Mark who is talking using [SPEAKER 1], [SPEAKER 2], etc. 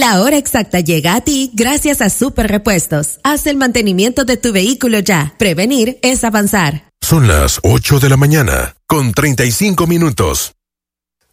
[SPEAKER 1] La hora exacta llega a ti gracias a Super Repuestos. Haz el mantenimiento de tu vehículo ya. Prevenir es avanzar.
[SPEAKER 2] Son las 8 de la mañana, con 35 minutos.